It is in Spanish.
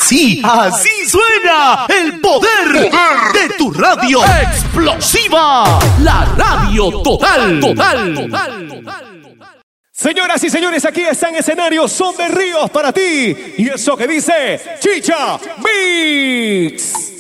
Así suena el poder de tu radio explosiva. La radio total. Señoras y señores, aquí está en escenario Son de Ríos para ti. Y eso que dice Chicha Mix.